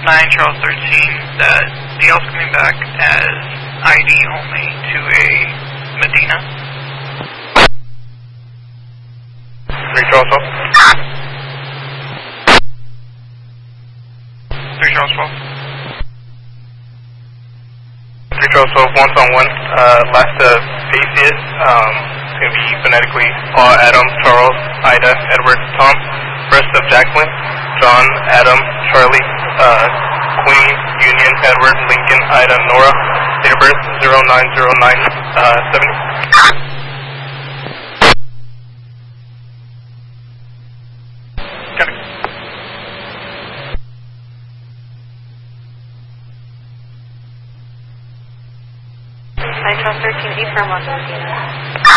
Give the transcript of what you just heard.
9 Charles 13, that DL's coming back as ID only to a Medina. 3 Charles 12. 3 Charles 12. 3 Charles 12, once on one. Last Facius, it's going to be phonetically Paul, Adam, Charles, Ida, Edward, Tom. First of Jacqueline, John, Adam, Charlie, Queen, Union, Edward, Lincoln, Ida, Nora. Date of birth 090970. Charles 13, affirm on Medina.